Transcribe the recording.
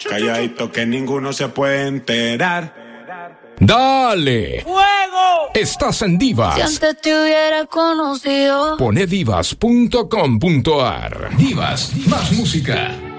Calladito que ninguno se puede enterar. ¡Dale! ¡Fuego! Estás en Divas. Si antes te hubiera conocido. Pone divas.com.ar. Divas, más música.